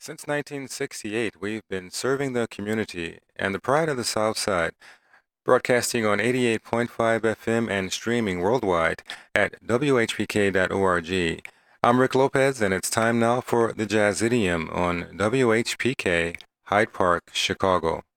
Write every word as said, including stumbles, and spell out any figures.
Since nineteen sixty-eight, we've been serving the community and the pride of the South Side, broadcasting on eighty-eight point five F M and streaming worldwide at W H P K dot org. I'm Rick Lopez, and it's time now for the Jazzidium on W H P K, Hyde Park, Chicago.